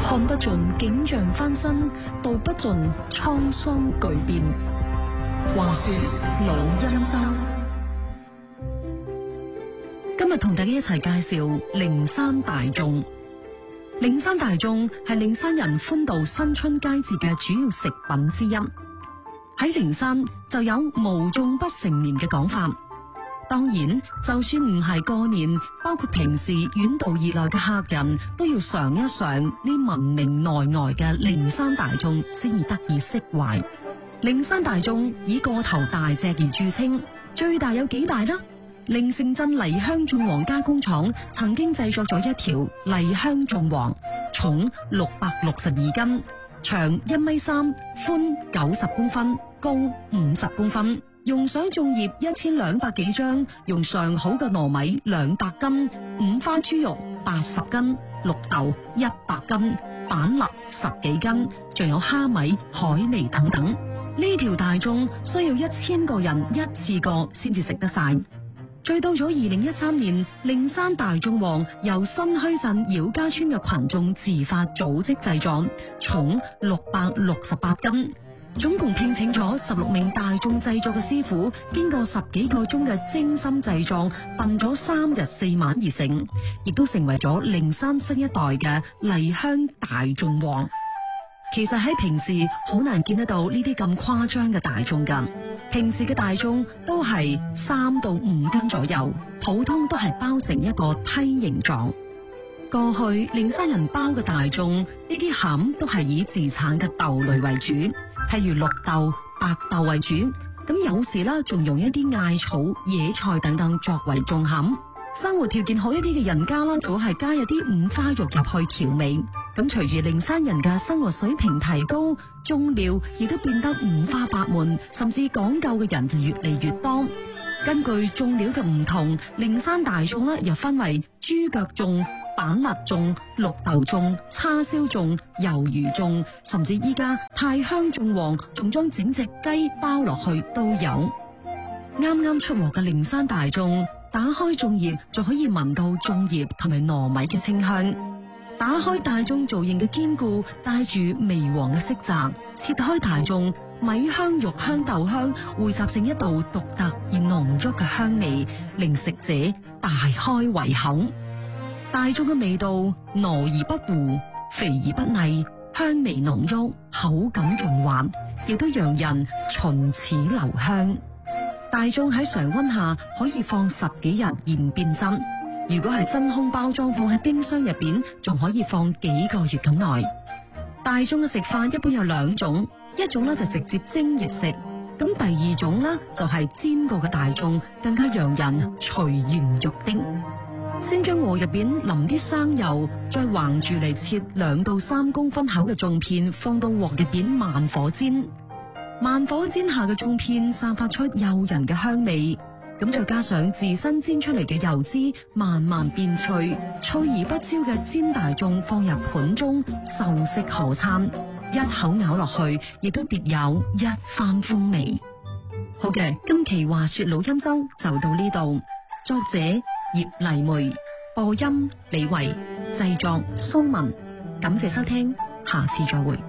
看不盡景象翻新，道不盡滄桑巨變。話說老欽州，今日同大家一齊介紹靈山大眾。靈山大眾係靈山人歡度新春佳節嘅主要食品之一。喺靈山就有無粽不成年嘅講法。當然，就算唔係過年，包括平時遠道而來嘅客人都要嘗一嘗呢聞名內外嘅靈山大眾，先至得以釋懷。靈山大眾以個頭大隻而著稱，最大有幾大呢？靈城鎮梨香粽王加工廠曾經製作咗一條梨香粽王，重662斤，長1.3米，寬90公分，高50公分。用上粽葉1200幾張，用上好嘅糯米200斤，五花豬肉80斤，綠豆100斤，板栗10幾斤，仲有蝦米、海味等等。呢條大粽需要1000個人一次過先至食得晒。再到咗2013年，靈山大粽王由新墟鎮姚家村嘅群眾自發組織製作，重668斤。總共聘請咗16名大眾製作嘅師傅，經過10幾個鐘嘅精心製作，燉咗3日4晚而成，亦都成為咗靈山新一代嘅梨香大粽王。其實喺平時好難見得到呢啲咁誇張嘅大粽㗎，平時嘅大粽都係3到5斤左右，普通都係包成一個梯形狀。過去靈山人包嘅大粽，呢啲餡都係以自產嘅豆類為主，譬如綠豆、白豆為主，咁有時啦，仲用一啲艾草、野菜等等作為粽餡。生活條件好一啲嘅人家啦，就係加一啲五花肉入去調味。咁隨住靈山人嘅生活水平提高，粽料亦都變得五花八門，甚至講究嘅人就越嚟越多。根據粽料嘅唔同，靈山大粽呢又分為豬腳粽、板栗粽、綠豆粽、叉燒粽、魷魚粽，甚至依家太香粽王仲將整隻雞包落去都有。啱啱出鍋嘅靈山大粽，打開粽葉就可以聞到粽葉同埋糯米嘅清香。打開大粽造型嘅堅固，帶住微黃嘅色澤，切開大粽，米香、肉香、豆香匯集成一道獨特而濃郁嘅香味，令食者大開胃口。大粽嘅味道糯而不糊，肥而不膩，香味濃郁，口感潤滑，亦都讓人唇齒留香。大粽喺常溫下可以放10幾日而唔變質，如果係真空包裝放喺冰箱入邊，仲可以放幾個月咁耐。大粽嘅食法一般有2種，一種呢就直接蒸熱食，咁第2種呢就係煎過嘅大粽，更加讓人隨緣欲滴。先將鍋入邊淋啲生油，再橫住嚟切2到3公分厚嘅粽片，放到鍋入邊慢火煎。慢火煎下嘅粽片散發出誘人嘅香味，咁再加上自身煎出嚟嘅油脂，慢慢變脆，脆而不焦嘅煎大粽放入盤中，秀色可餐，一口咬落去，亦都別有一番風味。好嘅，今期話說老欽州就到呢度，作者葉麗梅，播音李維，製作蘇文，感謝收聽，下次再會。